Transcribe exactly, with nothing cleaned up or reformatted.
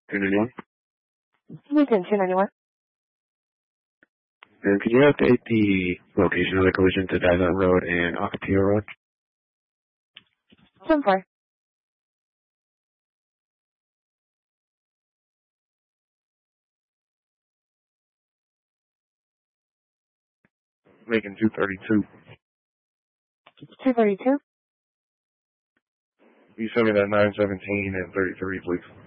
two ninety-one? Lincoln two ninety-one. And could you update the location of the collision to Diamond Road and Ocotillo Road? ten four. Lincoln two thirty-two. two thirty-two. You send me that nine seventeen and thirty-three, please.